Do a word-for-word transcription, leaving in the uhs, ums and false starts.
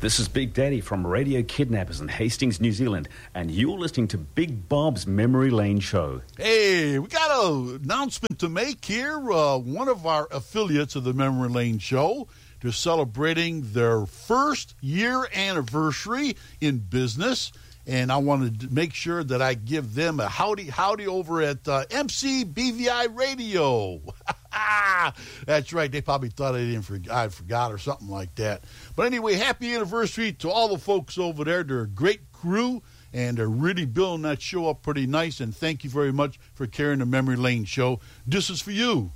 This is Big Daddy from Radio Kidnappers in Hastings, New Zealand, and you're listening to Big Bob's Memory Lane Show. Hey, we got an announcement to make here. Uh, one of our affiliates of the Memory Lane Show is celebrating their first year anniversary in business, and I wanted to make sure that I give them a howdy howdy over at uh, M C B V I Radio. That's right. They probably thought I didn't for, I forgot or something like that. But anyway, happy anniversary to all the folks over there. They're a great crew, and they're really building that show up pretty nice. And thank you very much for carrying the Memory Lane Show. This is for you.